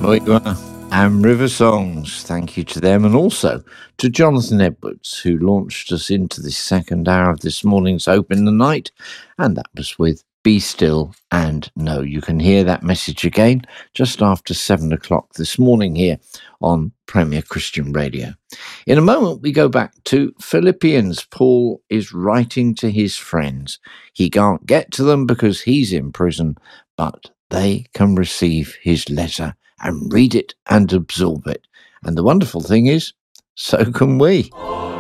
Moigwa and River Songs. Thank you to them, and also to Jonathan Edwards, who launched us into the second hour of this morning's Open the Night, and that was with Be Still and Know. You can hear that message again just after 7 o'clock this morning here on Premier Christian Radio. In a moment, we go back to Philippians. Paul is writing to his friends. He can't get to them because he's in prison, but they can receive his letter and read it and absorb it. And the wonderful thing is, so can we.